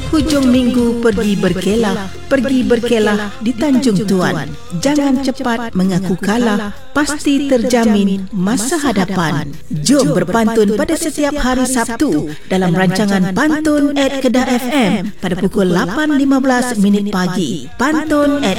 Hujung minggu pergi berkelah di Tanjung Tuan. Jangan cepat mengaku kalah, pasti terjamin masa hadapan. Jom berpantun pada setiap hari Sabtu dalam rancangan Pantun at Kedah FM pada pukul 8.15 pagi. Pantun at